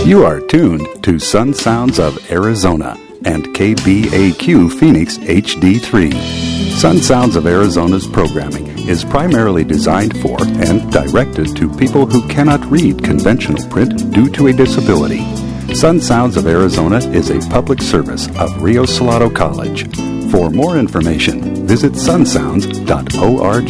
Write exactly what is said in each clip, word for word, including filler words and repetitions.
You are tuned to Sun Sounds of Arizona and K B A Q Phoenix H D three. Sun Sounds of Arizona's programming is primarily designed for and directed to people who cannot read conventional print due to a disability. Sun Sounds of Arizona is a public service of Rio Salado College. For more information, visit sun sounds dot org.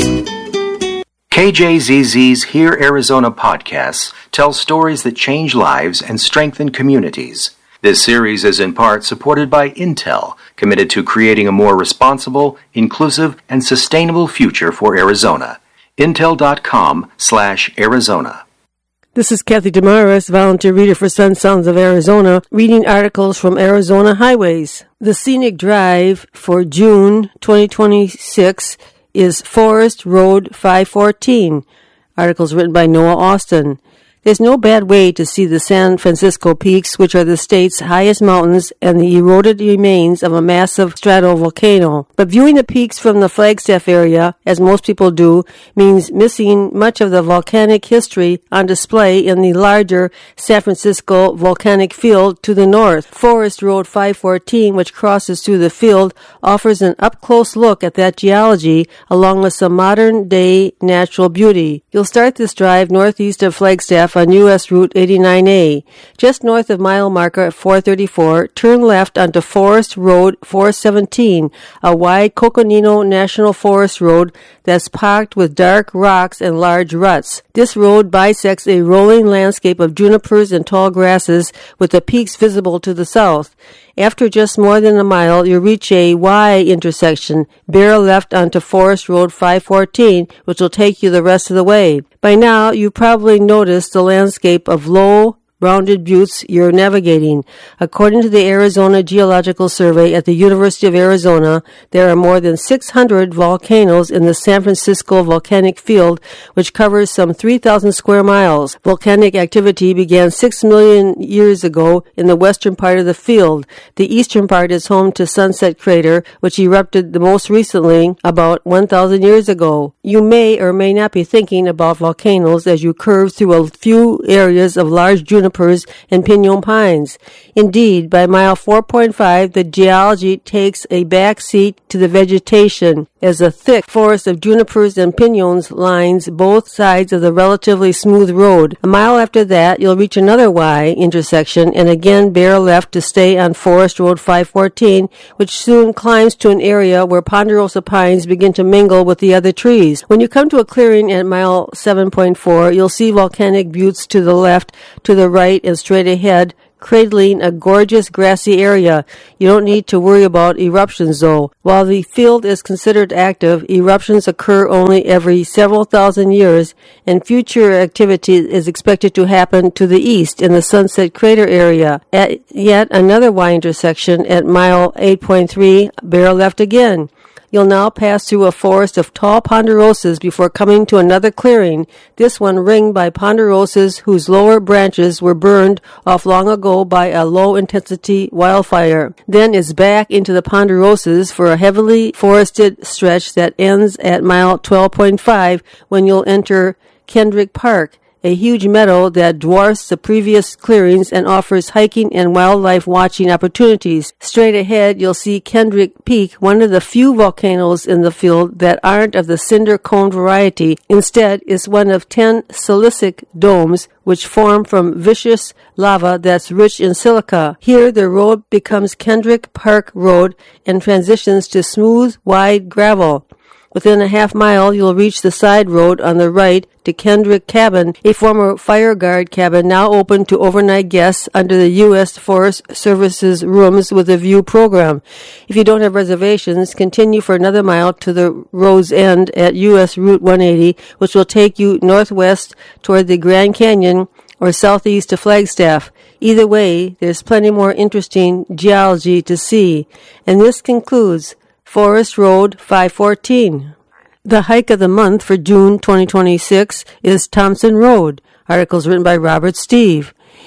K J Z Z's Hear Arizona podcasts tell stories that change lives and strengthen communities. This series is in part supported by Intel, committed to creating a more responsible, inclusive, and sustainable future for Arizona. Intel.com slash Arizona. This is Kathy Damaris, volunteer reader for Sun Sounds of Arizona, reading articles from Arizona Highways. The scenic drive for June twenty twenty-six is Forest Road five fourteen. Articles written by Noah Austin. There's no bad way to see the San Francisco Peaks, which are the state's highest mountains and the eroded remains of a massive stratovolcano. But viewing the peaks from the Flagstaff area, as most people do, means missing much of the volcanic history on display in the larger San Francisco volcanic field to the north. Forest Road five fourteen, which crosses through the field, offers an up-close look at that geology, along with some modern-day natural beauty. You'll start this drive northeast of Flagstaff on U S Route eighty-nine A. Just north of mile marker at four thirty-four, turn left onto Forest Road four seventeen, a wide Coconino National Forest road that's packed with dark rocks and large ruts. This road bisects a rolling landscape of junipers and tall grasses, with the peaks visible to the south. After just more than a mile, you reach a Y intersection. Bear left onto Forest Road five fourteen, which will take you the rest of the way. By now, you probably noticed the landscape of low, rounded buttes you're navigating. According to the Arizona Geological Survey at the University of Arizona, there are more than six hundred volcanoes in the San Francisco volcanic field, which covers some three thousand square miles. Volcanic activity began six million years ago in the western part of the field. The eastern part is home to Sunset Crater, which erupted the most recently about one thousand years ago. You may or may not be thinking about volcanoes as you curve through a few areas of large junipers and pinon pines. Indeed, by mile four point five, the geology takes a back seat to the vegetation, as a thick forest of junipers and pinons lines both sides of the relatively smooth road. A mile after that, you'll reach another Y intersection and again bear left to stay on Forest Road five fourteen, which soon climbs to an area where ponderosa pines begin to mingle with the other trees. When you come to a clearing at mile seven point four, you'll see volcanic buttes to the left, to the right, and straight ahead, cradling a gorgeous grassy area. You don't need to worry about eruptions, though. While the field is considered active, eruptions occur only every several thousand years, and future activity is expected to happen to the east in the Sunset Crater area. At yet another Y intersection at mile eight point three, bear left again. You'll now pass through a forest of tall ponderosas before coming to another clearing, this one ringed by ponderosas whose lower branches were burned off long ago by a low-intensity wildfire. Then is back into the ponderosas for a heavily forested stretch that ends at mile twelve point five when you'll enter Kendrick Park, a huge meadow that dwarfs the previous clearings and offers hiking and wildlife watching opportunities. Straight ahead, you'll see Kendrick Peak, one of the few volcanoes in the field that aren't of the cinder cone variety. Instead, is one of ten silicic domes which form from viscous lava that's rich in silica. Here, the road becomes Kendrick Park Road and transitions to smooth, wide gravel. Within a half mile, you'll reach the side road on the right to Kendrick Cabin, a former fire guard cabin now open to overnight guests under the U S Forest Service's Rooms with a View program. If you don't have reservations, continue for another mile to the road's end at U S Route one eighty, which will take you northwest toward the Grand Canyon or southeast to Flagstaff. Either way, there's plenty more interesting geology to see. And this concludes Forest Road five fourteen. The hike of the month for June twenty twenty-six is Thompson Road. Articles written by Robert Steve.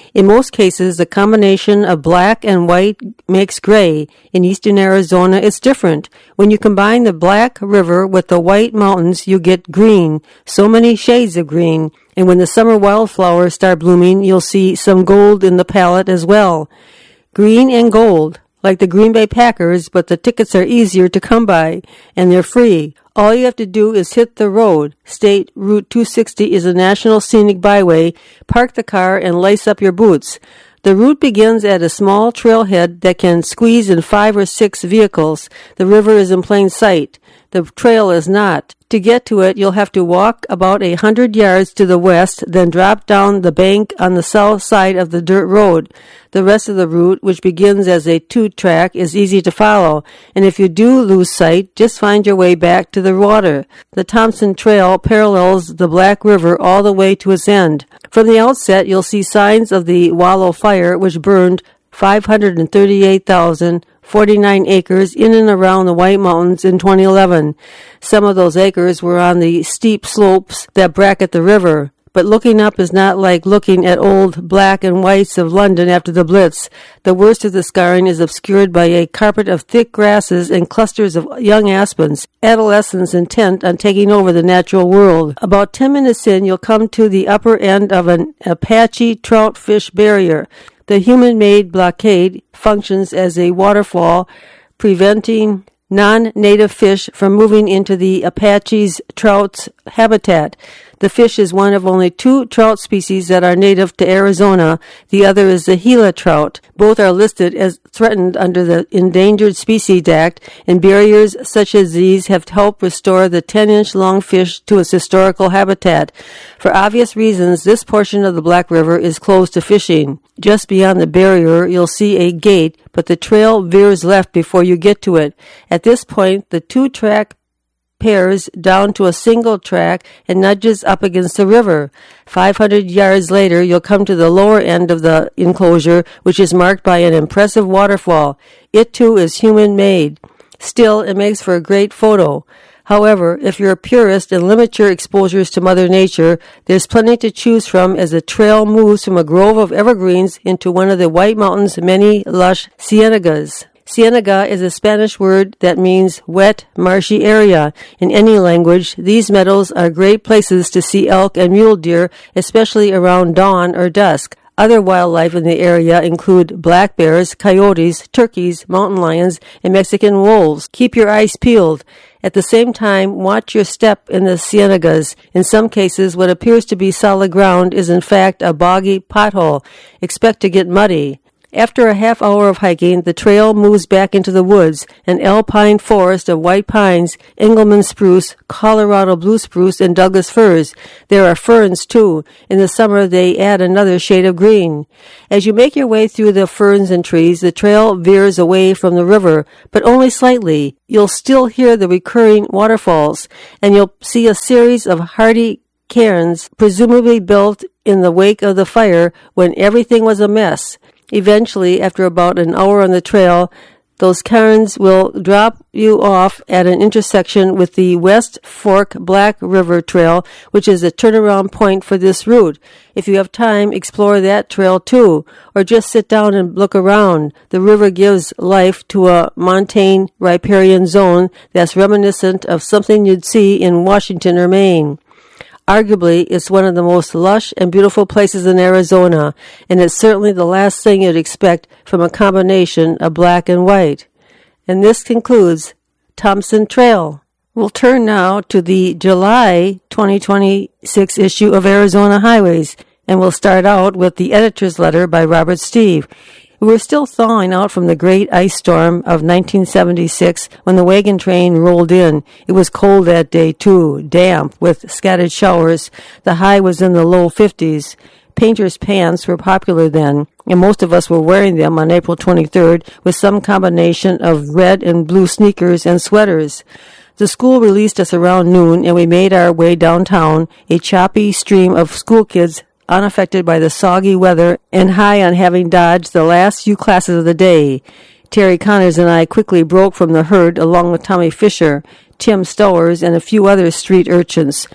In most cases, the combination of black and white makes gray. In eastern Arizona, it's different. When you combine the Black River with the white mountains, you get green, so many shades of green. And when the summer wildflowers start blooming, you'll see some gold in the palette as well. Green and gold, like the Green Bay Packers, but the tickets are easier to come by, and they're free. All you have to do is hit the road. State Route two sixty is a national scenic byway. Park the car and lace up your boots. The route begins at a small trailhead that can squeeze in five or six vehicles. The river is in plain sight. The trail is not. To get to it, you'll have to walk about a hundred yards to the west, then drop down the bank on the south side of the dirt road. The rest of the route, which begins as a two-track, is easy to follow, and if you do lose sight, just find your way back to the water. The Thompson Trail parallels the Black River all the way to its end. From the outset, you'll see signs of the Wallow Fire, which burned five hundred thirty-eight thousand forty-nine acres in and around the White Mountains in twenty eleven. Some of those acres were on the steep slopes that bracket the river. But looking up is not like looking at old black and whites of London after the Blitz. The worst of the scarring is obscured by a carpet of thick grasses and clusters of young aspens, adolescents intent on taking over the natural world. About ten minutes in, you'll come to the upper end of an Apache trout fish barrier. The human-made blockade functions as a waterfall, preventing non-native fish from moving into the Apache's trout's habitat. The fish is one of only two trout species that are native to Arizona. The other is the Gila trout. Both are listed as threatened under the Endangered Species Act, and barriers such as these have helped restore the ten-inch long fish to its historical habitat. For obvious reasons, this portion of the Black River is closed to fishing. Just beyond the barrier, you'll see a gate, but the trail veers left before you get to it. At this point, the two-track pairs down to a single track and nudges up against the river. five hundred yards later, you'll come to the lower end of the enclosure, which is marked by an impressive waterfall. It, too, is human-made. Still, it makes for a great photo. However, if you're a purist and limit your exposures to Mother Nature, there's plenty to choose from as the trail moves from a grove of evergreens into one of the White Mountains' many lush cienagas. Cienega is a Spanish word that means wet, marshy area. In any language, these meadows are great places to see elk and mule deer, especially around dawn or dusk. Other wildlife in the area include black bears, coyotes, turkeys, mountain lions, and Mexican wolves. Keep your eyes peeled. At the same time, watch your step in the cienagas. In some cases, what appears to be solid ground is in fact a boggy pothole. Expect to get muddy. After a half hour of hiking, the trail moves back into the woods, an alpine forest of white pines, Engelmann spruce, Colorado blue spruce, and Douglas firs. There are ferns, too. In the summer, they add another shade of green. As you make your way through the ferns and trees, the trail veers away from the river, but only slightly. You'll still hear the recurring waterfalls, and you'll see a series of hardy cairns, presumably built in the wake of the fire when everything was a mess. Eventually, after about an hour on the trail, those cairns will drop you off at an intersection with the West Fork Black River Trail, which is a turnaround point for this route. If you have time, explore that trail too, or just sit down and look around. The river gives life to a montane riparian zone that's reminiscent of something you'd see in Washington or Maine. Arguably, it's one of the most lush and beautiful places in Arizona, and it's certainly the last thing you'd expect from a combination of black and white. And this concludes Thompson Trail. We'll turn now to the July twenty twenty-six issue of Arizona Highways, and we'll start out with the editor's letter by Robert Steve. We were still thawing out from the great ice storm of nineteen seventy-six when the wagon train rolled in. It was cold that day, too, damp, with scattered showers. The high was in the low fifties. Painter's pants were popular then, and most of us were wearing them on April twenty-third with some combination of red and blue sneakers and sweaters. The school released us around noon, and we made our way downtown, a choppy stream of school kids unaffected by the soggy weather and high on having dodged the last few classes of the day. Terry Connors and I quickly broke from the herd along with Tommy Fisher, Tim Stowers, and a few other street urchins.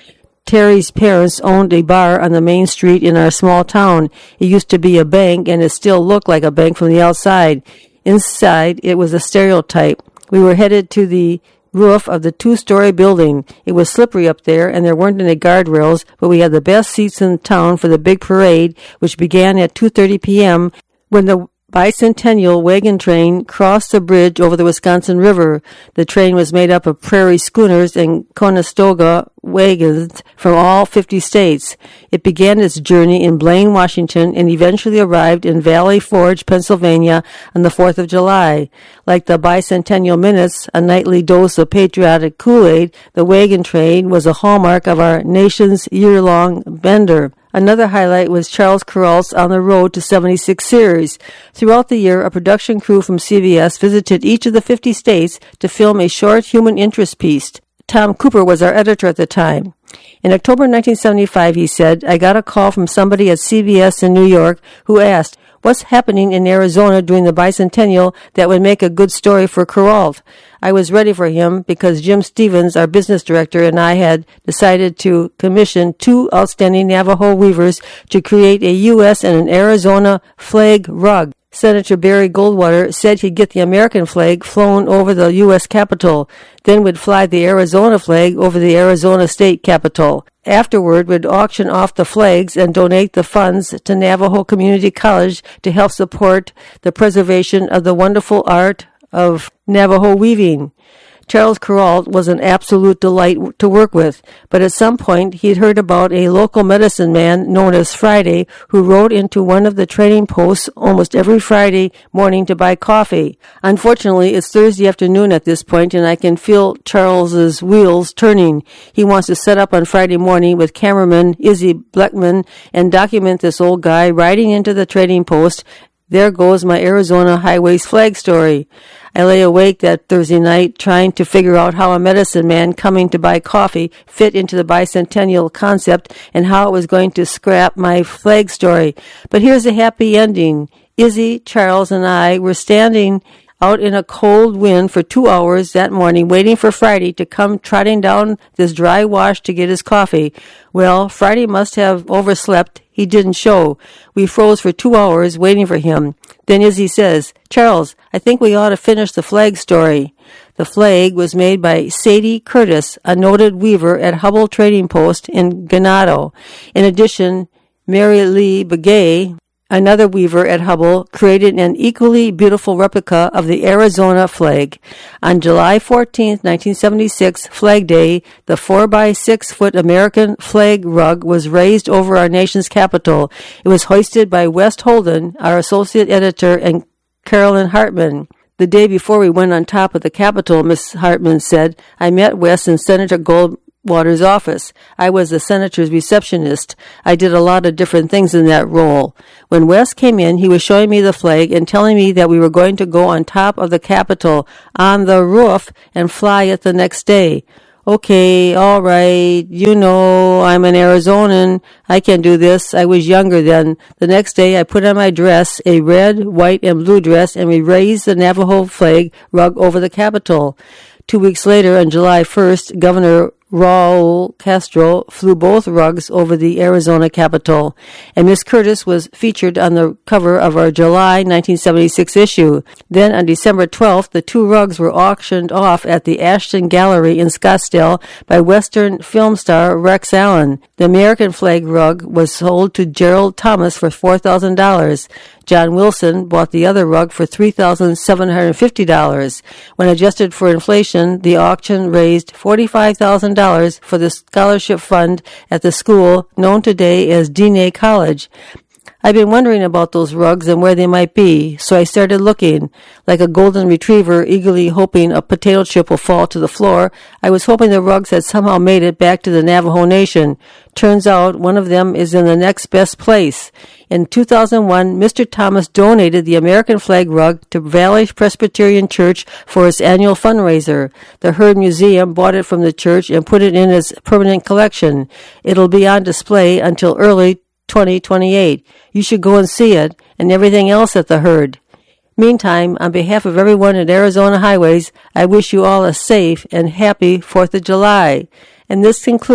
Terry's parents owned a bar on the main street in our small town. It used to be a bank, and it still looked like a bank from the outside. Inside, it was a stereotype. We were headed to the roof of the two-story building. It was slippery up there, and there weren't any guardrails, but we had the best seats in town for the big parade, which began at two thirty p.m. when the bicentennial wagon train crossed the bridge over the Wisconsin River. The train was made up of prairie schooners and Conestoga wagons from all fifty states. It began its journey in Blaine, Washington, and eventually arrived in Valley Forge, Pennsylvania on the fourth of July. Like the bicentennial minutes, a nightly dose of patriotic Kool-Aid, the wagon train was a hallmark of our nation's year-long bender. Another highlight was Charles Kuralt's On the Road to seventy-six series. Throughout the year, a production crew from C B S visited each of the fifty states to film a short human interest piece. Tom Cooper was our editor at the time. In October nineteen seventy-five, he said, I got a call from somebody at C B S in New York who asked, what's happening in Arizona during the bicentennial that would make a good story for Kuralt? I was ready for him because Jim Stevens, our business director, and I had decided to commission two outstanding Navajo weavers to create a U S and an Arizona flag rug. Senator Barry Goldwater said he'd get the American flag flown over the U S Capitol, then would fly the Arizona flag over the Arizona State Capitol. Afterward, would auction off the flags and donate the funds to Navajo Community College to help support the preservation of the wonderful art of Navajo weaving. Charles Kuralt was an absolute delight to work with, but at some point he'd heard about a local medicine man known as Friday who rode into one of the trading posts almost every Friday morning to buy coffee. Unfortunately, it's Thursday afternoon at this point, and I can feel Charles's wheels turning. He wants to set up on Friday morning with cameraman Izzy Bleckman and document this old guy riding into the trading post. There goes my Arizona Highways flag story. I lay awake that Thursday night trying to figure out how a medicine man coming to buy coffee fit into the bicentennial concept and how it was going to scrap my flag story. But here's a happy ending. Izzy, Charles, and I were standing out in a cold wind for two hours that morning, waiting for Friday to come trotting down this dry wash to get his coffee. Well, Friday must have overslept. He didn't show. We froze for two hours waiting for him. Then Izzy says, Charles, I think we ought to finish the flag story. The flag was made by Sadie Curtis, a noted weaver at Hubbell Trading Post in Ganado. In addition, Mary Lee Begay, another weaver at Hubbell, created an equally beautiful replica of the Arizona flag. On July fourteenth, nineteen seventy-six, Flag Day, the four by six foot American flag rug was raised over our nation's capital. It was hoisted by West Holden, our associate editor, and Carolyn Hartman. The day before we went on top of the Capitol, Miss Hartman said, I met West in Senator Gold Water's office. I was the senator's receptionist. I did a lot of different things in that role. When Wes came in, he was showing me the flag and telling me that we were going to go on top of the Capitol, on the roof, and fly it the next day. Okay, all right, you know, I'm an Arizonan. I can do this. I was younger then. The next day, I put on my dress, a red, white, and blue dress, and we raised the Navajo flag rug over the Capitol. Two weeks later, on July first, Governor Raul Castro flew both rugs over the Arizona Capitol, and Miss Curtis was featured on the cover of our July nineteen seventy-six issue. Then on December twelfth, the two rugs were auctioned off at the Ashton Gallery in Scottsdale by Western film star Rex Allen. The American flag rug was sold to Gerald Thomas for four thousand dollars. John Wilson bought the other rug for three thousand seven hundred fifty dollars. When adjusted for inflation, the auction raised forty-five thousand dollars for the scholarship fund at the school known today as D N A College. I've been wondering about those rugs and where they might be, so I started looking. Like a golden retriever eagerly hoping a potato chip will fall to the floor, I was hoping the rugs had somehow made it back to the Navajo Nation. Turns out one of them is in the next best place. In two thousand one, Mister Thomas donated the American flag rug to Valley Presbyterian Church for its annual fundraiser. The Heard Museum bought it from the church and put it in its permanent collection. It'll be on display until early twenty twenty-eight. You should go and see it, and everything else at the Heard. Meantime, on behalf of everyone at Arizona Highways, I wish you all a safe and happy fourth of July. And this concludes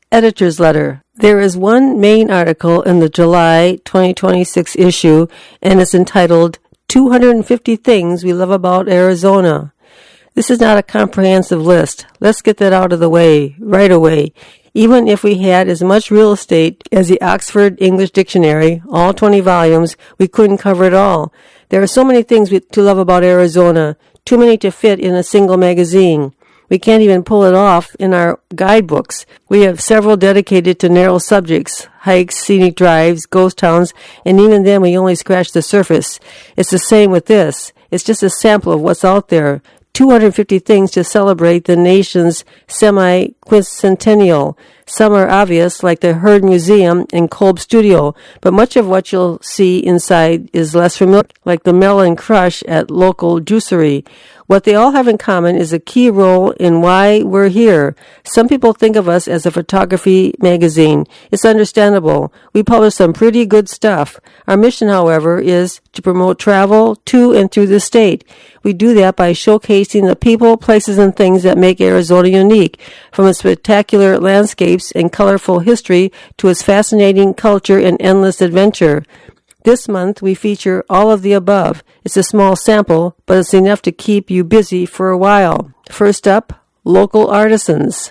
Editor's Letter. There is one main article in the July twenty twenty-six issue, and it's entitled two hundred fifty Things We Love About Arizona. This is not a comprehensive list. Let's get that out of the way right away. Even if we had as much real estate as the Oxford English Dictionary, all twenty volumes, we couldn't cover it all. There are so many things we, to love about Arizona, too many to fit in a single magazine. We can't even pull it off in our guidebooks. We have several dedicated to narrow subjects, hikes, scenic drives, ghost towns, and even then we only scratch the surface. It's the same with this. It's just a sample of what's out there. two hundred fifty things to celebrate the nation's semi-quincentennial. Some are obvious, like the Heard Museum and Kolb Studio, but much of what you'll see inside is less familiar, like the Melon Crush at local juicery. What they all have in common is a key role in why we're here. Some people think of us as a photography magazine. It's understandable. We publish some pretty good stuff. Our mission, however, is to promote travel to and through the state. We do that by showcasing the people, places, and things that make Arizona unique, from its spectacular landscapes and colorful history to its fascinating culture and endless adventure. This month, we feature all of the above. It's a small sample, but it's enough to keep you busy for a while. First up, local artisans.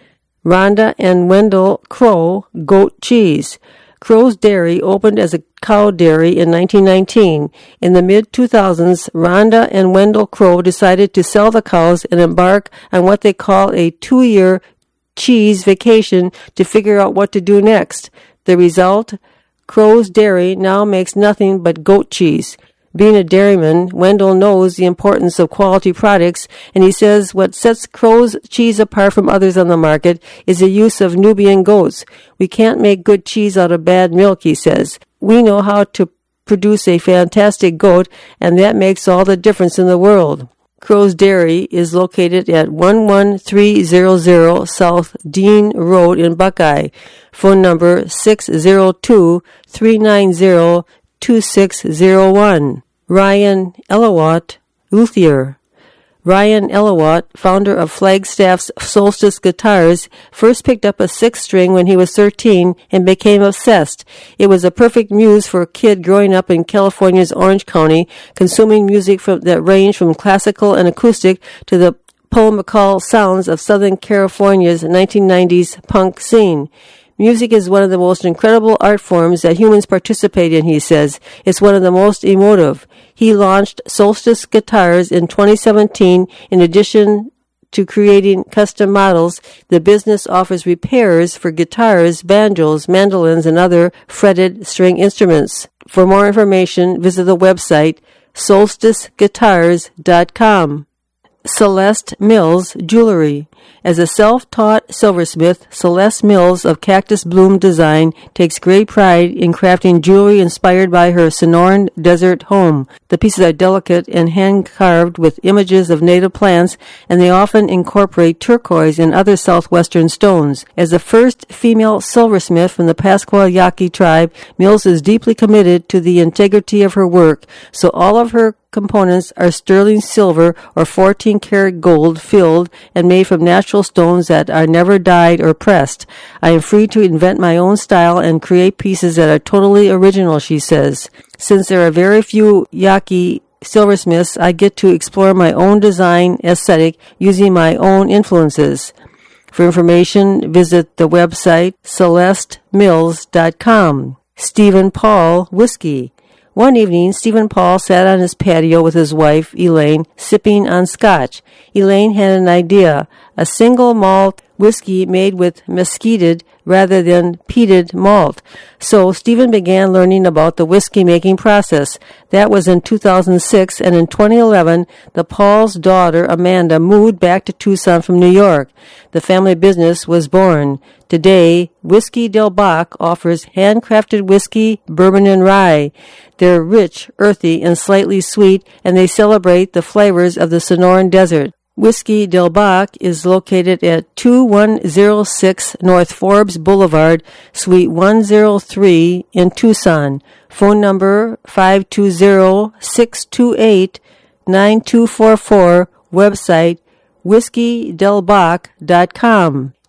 Rhonda and Wendell Crow Goat Cheese. Crow's Dairy opened as a cow dairy in nineteen nineteen. In the mid two thousands, Rhonda and Wendell Crow decided to sell the cows and embark on what they call a two-year cheese vacation to figure out what to do next. The result? Crow's Dairy now makes nothing but goat cheese. Being a dairyman, Wendell knows the importance of quality products, and he says what sets Crow's cheese apart from others on the market is the use of Nubian goats. We can't make good cheese out of bad milk, he says. We know how to produce a fantastic goat, and that makes all the difference in the world. Crow's Dairy is located at one one three hundred South Dean Road in Buckeye. Phone number six zero two, three nine zero, two six zero one. Ryan Elawat, luthier. Ryan Elawat, founder of Flagstaff's Solstice Guitars, first picked up a sixth string when he was thirteen and became obsessed. It was a perfect muse for a kid growing up in California's Orange County, consuming music from, that ranged from classical and acoustic to the Paul McCall sounds of Southern California's nineteen nineties punk scene. Music is one of the most incredible art forms that humans participate in, he says. It's one of the most emotive. He launched Solstice Guitars in twenty seventeen. In addition to creating custom models, the business offers repairs for guitars, banjos, mandolins, and other fretted string instruments. For more information, visit the website solstice guitars dot com. Celeste Mills Jewelry. As a self-taught silversmith, Celeste Mills of Cactus Bloom Design takes great pride in crafting jewelry inspired by her Sonoran desert home. The pieces are delicate and hand-carved with images of native plants, and they often incorporate turquoise and other southwestern stones. As the first female silversmith from the Pascua Yaqui tribe, Mills is deeply committed to the integrity of her work, so all of her components are sterling silver or fourteen karat gold filled and made from natural stones that are never dyed or pressed. I am free to invent my own style and create pieces that are totally original, she says. Since there are very few Yaqui silversmiths, I get to explore my own design aesthetic using my own influences. For information, visit the website celeste mills dot com. Stephen Paul Whiskey. One evening, Stephen Paul sat on his patio with his wife, Elaine, sipping on scotch. Elaine had an idea, a single malt whiskey made with mesquited rather than peated malt. So Stephen began learning about the whiskey-making process. That was in two thousand six, and in twenty eleven, the Paul's daughter, Amanda, moved back to Tucson from New York. The family business was born. Today, Whiskey Del Bach offers handcrafted whiskey, bourbon, and rye. They're rich, earthy, and slightly sweet, and they celebrate the flavors of the Sonoran Desert. Whiskey Del Bach is located at two one zero six North Forbes Boulevard, Suite one oh three in Tucson. Phone number five two zero, six two eight, nine two four four. Website whiskey del bach dot com.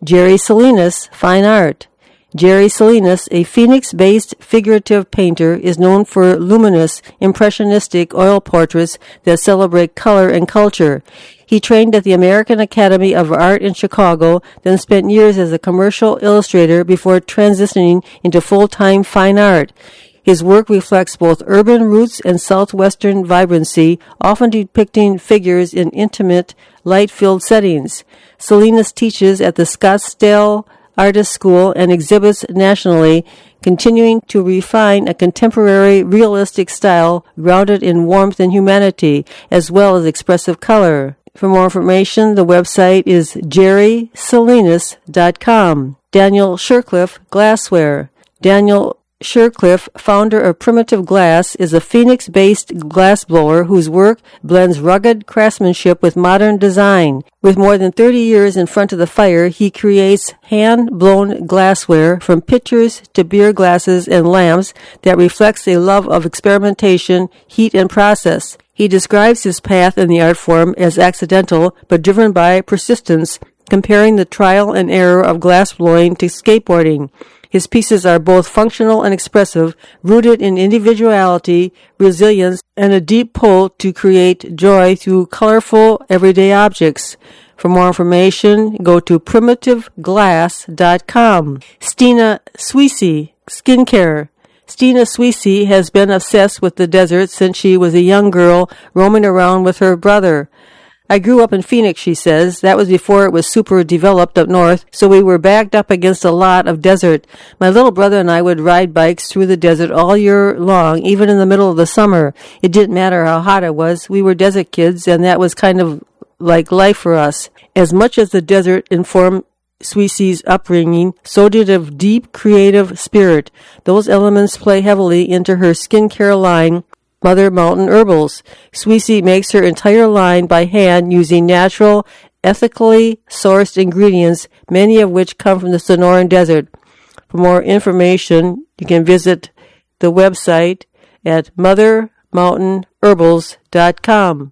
Jerry Salinas, Fine Art. Jerry Salinas, a Phoenix-based figurative painter, is known for luminous, impressionistic oil portraits that celebrate color and culture. He trained at the American Academy of Art in Chicago, then spent years as a commercial illustrator before transitioning into full-time fine art. His work reflects both urban roots and southwestern vibrancy, often depicting figures in intimate, light-filled settings. Salinas teaches at the Scottsdale Artist School and exhibits nationally, continuing to refine a contemporary realistic style grounded in warmth and humanity, as well as expressive color. For more information, the website is jerry salinas dot com. Daniel Shercliffe, Glassware. Daniel Shercliffe, founder of Primitive Glass, is a Phoenix-based glassblower whose work blends rugged craftsmanship with modern design. With more than thirty years in front of the fire, he creates hand-blown glassware from pitchers to beer glasses and lamps that reflects a love of experimentation, heat, and process. He describes his path in the art form as accidental but driven by persistence, comparing the trial and error of glassblowing to skateboarding. His pieces are both functional and expressive, rooted in individuality, resilience, and a deep pull to create joy through colorful, everyday objects. For more information, go to primitive glass dot com. Stina Sweesey, Skincare. Stina Sweesey has been obsessed with the desert since she was a young girl roaming around with her brother. I grew up in Phoenix, she says. That was before it was super developed up north, so we were backed up against a lot of desert. My little brother and I would ride bikes through the desert all year long, even in the middle of the summer. It didn't matter how hot it was. We were desert kids, and that was kind of like life for us. As much as the desert informed Sweesey's upbringing, so did a deep creative spirit. Those elements play heavily into her skincare line, Mother Mountain Herbals. Sweesey makes her entire line by hand using natural, ethically sourced ingredients, many of which come from the Sonoran Desert. For more information, you can visit the website at mother mountain herbals dot com.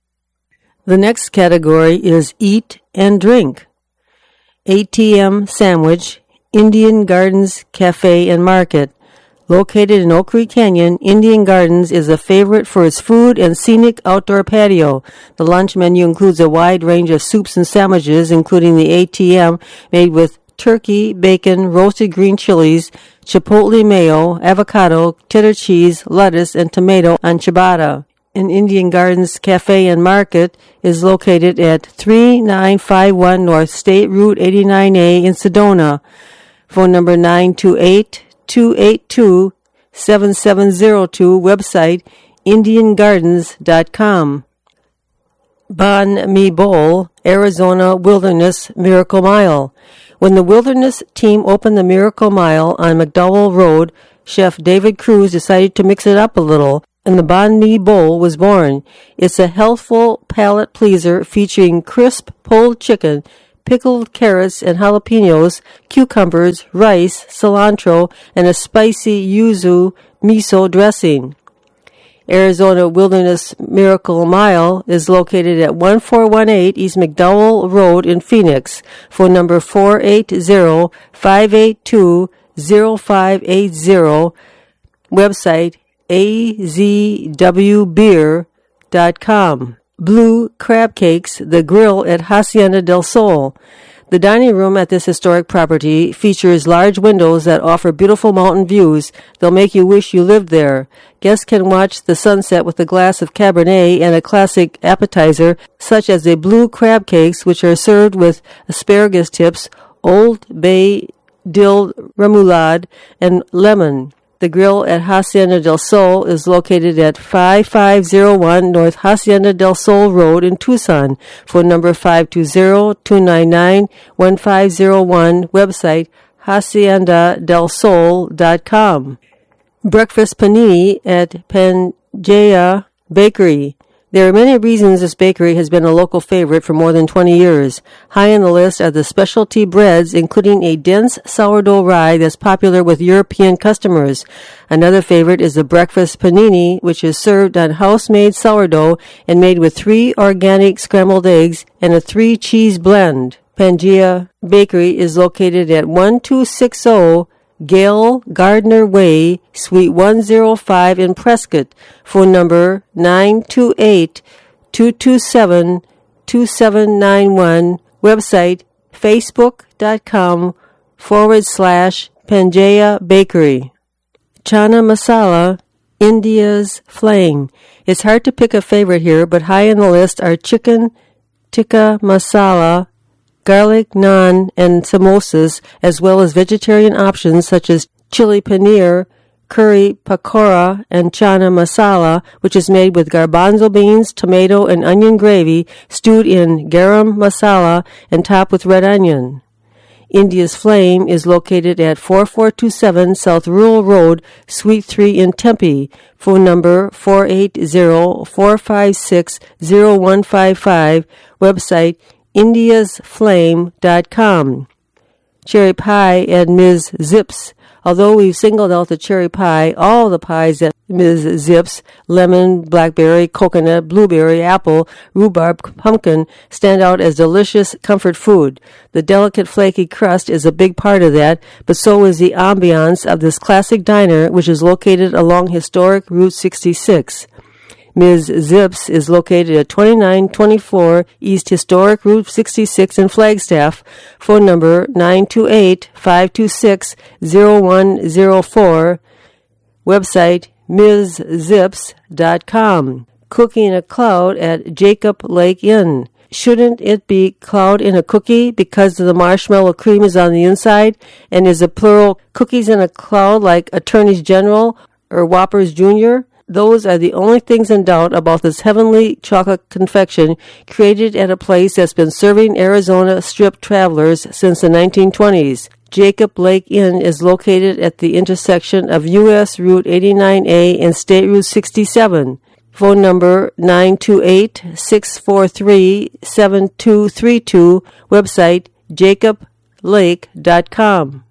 The next category is Eat and Drink. A T M Sandwich, Indian Gardens Cafe and Market. Located in Oak Creek Canyon, Indian Gardens is a favorite for its food and scenic outdoor patio. The lunch menu includes a wide range of soups and sandwiches, including the A T M, made with turkey, bacon, roasted green chilies, chipotle mayo, avocado, cheddar cheese, lettuce, and tomato on ciabatta. And Indian Gardens Cafe and Market is located at three nine five one North State Route eighty-nine A in Sedona. Phone number nine two eight, two eight two, seven seven zero two. Website indian gardens dot com. Banh Mi Bowl, Arizona Wilderness Miracle Mile. When the Wilderness team opened the Miracle Mile on McDowell Road, Chef David Cruz decided to mix it up a little, and the Banh Mi Bowl was born. It's a healthful palate pleaser featuring crisp pulled chicken, pickled carrots and jalapenos, cucumbers, rice, cilantro, and a spicy yuzu miso dressing. Arizona Wilderness Miracle Mile is located at one four one eight East McDowell Road in Phoenix. Phone number four eight zero, five eight two, zero five eight zero. Website a z w beer dot com. Blue Crab Cakes, the grill at Hacienda del Sol. The dining room at this historic property features large windows that offer beautiful mountain views. They'll make you wish you lived there. Guests can watch the sunset with a glass of Cabernet and a classic appetizer, such as the blue crab cakes, which are served with asparagus tips, Old Bay dill remoulade, and lemon. The grill at Hacienda del Sol is located at five five zero one North Hacienda del Sol Road in Tucson. Phone number five two zero, two nine nine, one five zero one. Website hacienda del sol dot com. Breakfast panini at Pangea Bakery. There are many reasons this bakery has been a local favorite for more than twenty years. High on the list are the specialty breads, including a dense sourdough rye that's popular with European customers. Another favorite is the breakfast panini, which is served on house-made sourdough and made with three organic scrambled eggs and a three-cheese blend. Pangea Bakery is located at one two six zero Gail Gardner Way, Suite one oh five in Prescott. Phone number nine two eight, two two seven, two seven nine one. Website facebook.com forward slash Pangea Bakery. Chana Masala, India's Flame. It's hard to pick a favorite here, but high on the list are chicken tikka masala, garlic naan, and samosas, as well as vegetarian options such as chili paneer, curry pakora, and chana masala, which is made with garbanzo beans, tomato, and onion gravy, stewed in garam masala and topped with red onion. India's Flame is located at forty-four twenty-seven South Rural Road, Suite three in Tempe. Phone number four eight zero, four five six, zero one five five. Website indias flame dot com. Cherry pie at Miz Zips. Although we've singled out the cherry pie, all the pies at Miz Zips, lemon, blackberry, coconut, blueberry, apple, rhubarb, pumpkin, stand out as delicious comfort food. The delicate flaky crust is a big part of that, but so is the ambiance of this classic diner, which is located along historic Route sixty-six. Miz Zips is located at twenty-nine twenty-four East Historic Route sixty-six in Flagstaff. Phone number nine two eight, five two six, zero one zero four. Website miz zips dot com. Cooking a cloud at Jacob Lake Inn. Shouldn't it be cloud in a cookie because the marshmallow cream is on the inside? And is a plural cookies in a cloud like Attorneys General or Whoppers Junior? Those are the only things in doubt about this heavenly chocolate confection created at a place that's been serving Arizona Strip travelers since the nineteen twenties. Jacob Lake Inn is located at the intersection of U S Route eighty-nine A and State Route sixty-seven. Phone number nine two eight, six four three, seven two three two. Website jacob lake dot com.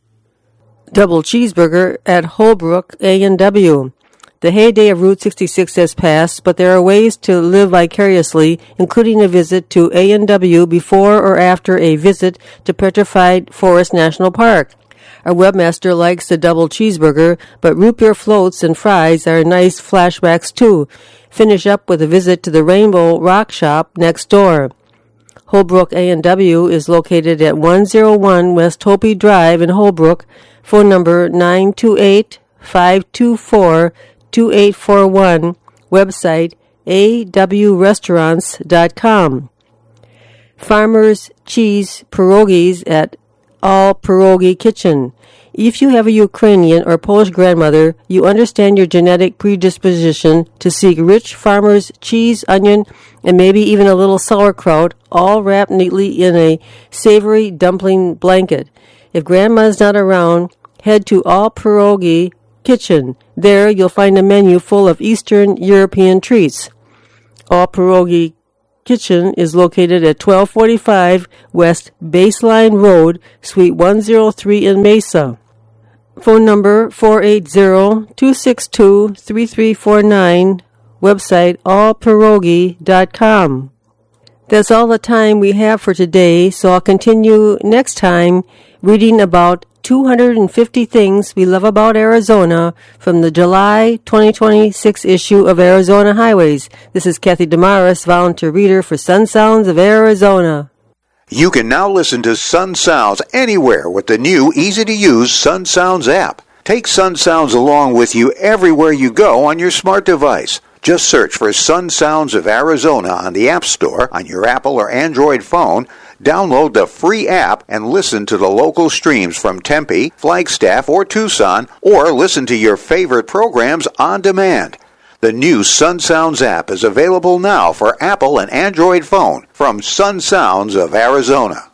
Double cheeseburger at Holbrook A and W. The heyday of Route sixty-six has passed, but there are ways to live vicariously, including a visit to A and W before or after a visit to Petrified Forest National Park. Our webmaster likes the double cheeseburger, but root beer floats and fries are nice flashbacks too. Finish up with a visit to the Rainbow Rock Shop next door. Holbrook A and W is located at one oh one West Hopi Drive in Holbrook. Phone number nine two eight, five two four, two eight four one. Website a w restaurants dot com. Farmer's Cheese Pierogies at All Pierogi Kitchen. If you have a Ukrainian or Polish grandmother, you understand your genetic predisposition to seek rich farmer's cheese, onion, and maybe even a little sauerkraut, all wrapped neatly in a savory dumpling blanket. If grandma's not around, head to All Pierogi Kitchen. There you'll find a menu full of Eastern European treats. All Pierogi Kitchen is located at twelve forty-five West Baseline Road, Suite one oh three in Mesa. Phone number four eight zero, two six two, three three four nine. Website all pierogi dot com. That's all the time we have for today, so I'll continue next time reading about two hundred fifty things we love about Arizona from the July twenty twenty-six issue of Arizona Highways. This is Kathy Damaris, volunteer reader for Sun Sounds of Arizona. You can now listen to Sun Sounds anywhere with the new, easy-to-use Sun Sounds app. Take Sun Sounds along with you everywhere you go on your smart device. Just search for Sun Sounds of Arizona on the App Store on your Apple or Android phone. Download the free app and listen to the local streams from Tempe, Flagstaff, or Tucson, or listen to your favorite programs on demand. The new Sun Sounds app is available now for Apple and Android phone from Sun Sounds of Arizona.